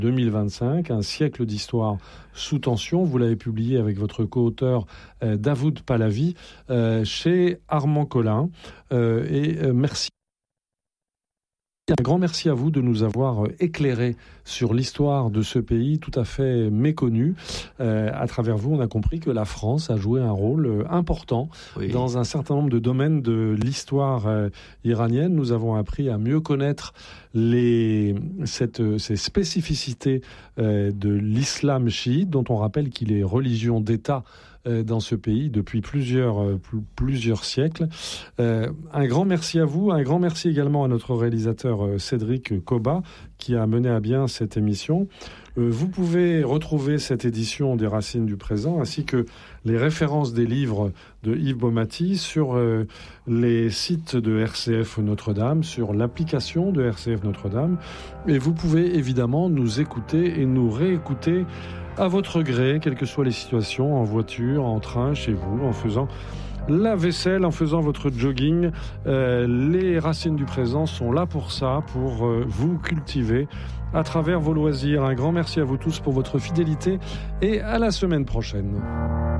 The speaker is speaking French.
2025, un siècle d'histoire sous tension. Vous l'avez publié avec votre co-auteur Davoud Pahlavi chez Armand Collin. Merci. Un grand merci à vous de nous avoir éclairé sur l'histoire de ce pays tout à fait méconnu. À travers vous, on a compris que la France a joué un rôle important dans un certain nombre de domaines de l'histoire iranienne. Nous avons appris à mieux connaître ces spécificités de l'islam chiite, dont on rappelle qu'il est religion d'État dans ce pays depuis plusieurs siècles. Un grand merci à vous, un grand merci également à notre réalisateur Cédric Koba qui a mené à bien cette émission. Vous pouvez retrouver cette édition des Racines du présent ainsi que les références des livres de Yves Baumati sur les sites de RCF Notre-Dame, sur l'application de RCF Notre-Dame. Et vous pouvez évidemment nous écouter et nous réécouter à votre gré, quelles que soient les situations, en voiture, en train, chez vous, en faisant la vaisselle, en faisant votre jogging. Les Racines du présent sont là pour ça, pour vous cultiver à travers vos loisirs. Un grand merci à vous tous pour votre fidélité et à la semaine prochaine.